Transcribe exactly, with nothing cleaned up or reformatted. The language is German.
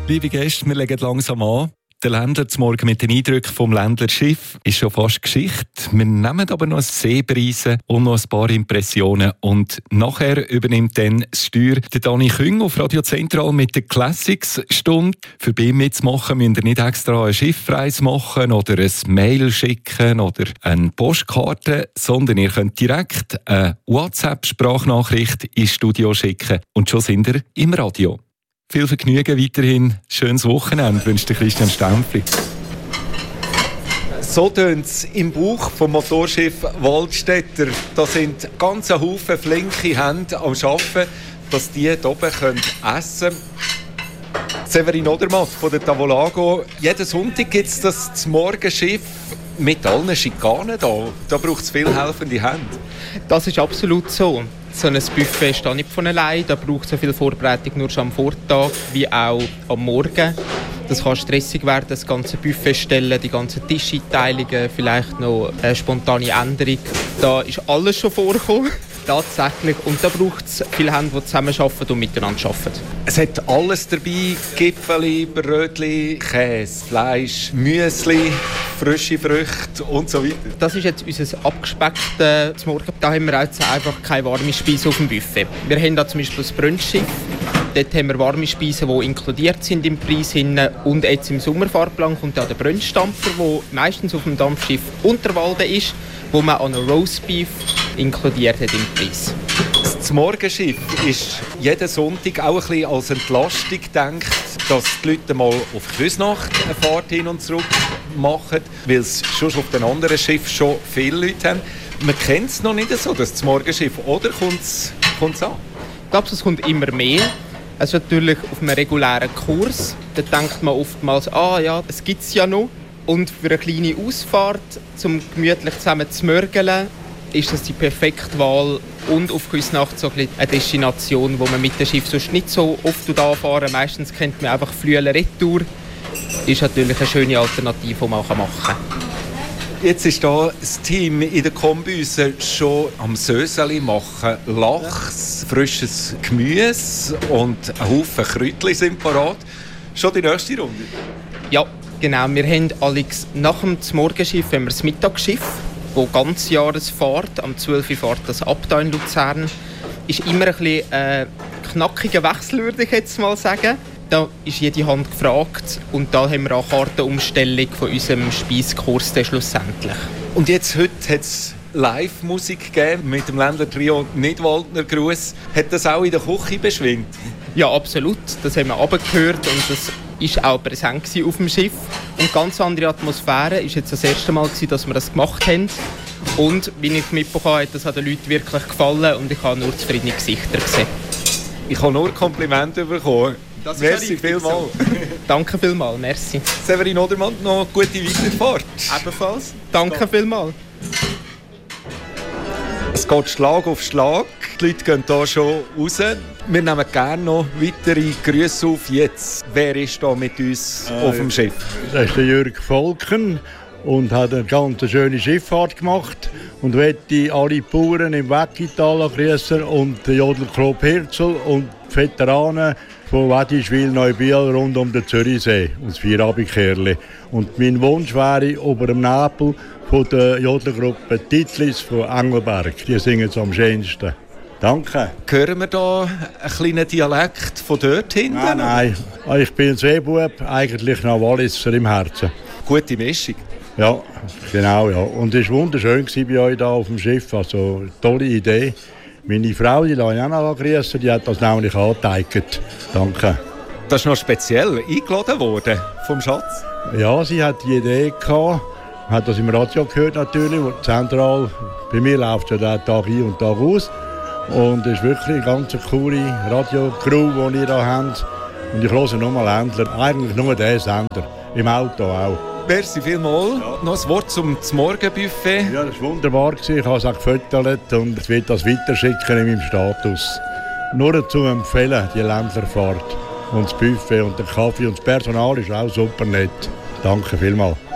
Liebe Gäste, wir legen langsam an. Der Ländler zum Morgen mit den Eindrücken vom Ländler Schiff ist schon fast Geschichte. Wir nehmen aber noch ein Seepreise und noch ein paar Impressionen. Und nachher übernimmt dann das Steuer der Dani Küng auf Radio Zentral mit der Classics-Stunde. Für ihn mitzumachen, müsst ihr nicht extra eine Schiffreise machen oder ein Mail schicken oder eine Postkarte, sondern ihr könnt direkt eine WhatsApp-Sprachnachricht ins Studio schicken und schon sind ihr im Radio. Viel Vergnügen weiterhin. Schönes Wochenende wünscht der Christian Stempfli. So tönt es im Bauch vom Motorschiff Waldstätter. Da sind ganz Haufen flinke Hände am Arbeiten, dass die hier oben essen können. Severin Odermatt von der Tavolago. Jeden Sonntag gibt es das Morgenschiff mit allen Schikanen da. Da braucht es viel helfende Hände. Das ist absolut so. So ein Buffet steht nicht von allein. Da braucht es so viel Vorbereitung nur schon am Vortag wie auch am Morgen. Das kann stressig werden, das ganze Buffet stellen, die ganzen Tischeinteilungen, vielleicht noch eine spontane Änderung. Da ist alles schon vorgekommen. Tatsächlich. Und da braucht es viele Hände, die zusammenarbeiten und miteinander arbeiten. Es hat alles dabei: Gipfeli, Brötli, Käse, Fleisch, Müsli, frische Früchte und so weiter. Das ist jetzt unser abgespecktes Morgen. Da haben wir jetzt einfach keine warme Speise auf dem Buffet. Wir haben da zum Beispiel das Brunchschiff. Dort haben wir warme Speisen, die inkludiert sind im Preis. Und jetzt im Sommerfahrplan kommt auch der Brunchdampfer, der meistens auf dem Dampfschiff Unterwalden ist, wo man an Roastbeef inkludiert hat im Preis. Das Morgenschiff ist jeden Sonntag auch ein bisschen als Entlastung gedacht, dass die Leute mal auf Küsnacht eine Fahrt hin und zurück machen, weil es schon auf den anderen Schiffen schon viele Leute haben. Man kennt es noch nicht so, das Morgenschiff, oder kommt es an? Ich glaube, es kommt immer mehr. Also natürlich auf einem regulären Kurs. Da denkt man oftmals, ah ja, das gibt es ja noch. Und für eine kleine Ausfahrt, um gemütlich zusammen zu mörgeln, ist das die perfekte Wahl. Und auf Küsnacht so ein eine Destination, wo man mit dem Schiff sonst nicht so oft anfahren. Meistens kennt man einfach Flüele Retour. Ist natürlich eine schöne Alternative, die man machen kann. Jetzt ist hier das Team in der Kombüse schon am Söseli machen. Lachs, frisches Gemüse und ein Haufen Kräutchen sind parat. Schon die nächste Runde? Ja, genau. Wir haben Alex nach dem Morgenschiff haben wir das Mittagsschiff, das ganz Jahres fährt. Am zwölf Uhr fährt das ab hier in Luzern. Ist immer ein bisschen äh, knackiger Wechsel, würde ich jetzt mal sagen. Da ist jede Hand gefragt und da haben wir auch eine Kartenumstellung von unserem Speiskurs schlussendlich. Und jetzt heute hat es Live-Musik gegeben mit dem Ländler-Trio Nidwaldner Gruß. Hat das auch in der Küche beschwingt? Ja, absolut. Das haben wir runtergehört und das war auch präsent auf dem Schiff. Und ganz andere Atmosphäre. Es war jetzt das erste Mal, dass wir das gemacht haben. Und wie ich mitbekommen habe, das hat den Leuten wirklich gefallen und ich habe nur zufriedene Gesichter gesehen. Ich habe nur Komplimente bekommen. Das merci vielmals. So. Danke vielmals, merci. Severin Odermatt, noch gute Weiterfahrt. Ebenfalls. Danke vielmals. Es geht Schlag auf Schlag. Die Leute gehen hier schon raus. Wir nehmen gerne noch weitere Grüße auf. Jetzt, wer ist da mit uns äh, auf dem Schiff? Das ist der Jürg Volken und hat eine ganz schöne Schifffahrt gemacht. Und möchte alle Bauern im Weckital grüßen und den Jodelclub Hirzel und die Veteranen von Wedischwil, Neubiel rund um den Zürichsee und das Vierabendkerli. Und mein Wunsch wäre über dem Nebel von der Jodlergruppe Titlis von Engelberg. Die singen es am schönsten. Danke. Hören wir da einen kleinen Dialekt von dort hinten? Nein, nein. Ich bin ein Seebub, eigentlich noch Walliser im Herzen. Gute Mischung. Ja, genau. Ja. Und es war wunderschön bei euch hier auf dem Schiff. Also, tolle Idee. Meine Frau, die lasse ich auch noch grüßen, die hat das nämlich angeteigt. Danke. Das ist noch speziell eingeladen worden vom Schatz? Ja, sie hat die Idee gehabt. Hat das im Radio gehört natürlich, zentral. Bei mir läuft ja der Tag ein und Tag aus. Und es ist wirklich eine ganz coole Radio-Crew, die ihr hier habt. Und ich höre nur mal Ländler, eigentlich nur diesen Sender, im Auto auch. Merci vielmals. Ja. Noch ein Wort zum Morgenbuffet. Ja, das war wunderbar. Ich habe es auch gefüttert und ich will das weiterschicken in meinem Status. Nur dazu empfehlen, die Ländlerfahrt und das Buffet und der Kaffee und das Personal ist auch super nett. Danke vielmals.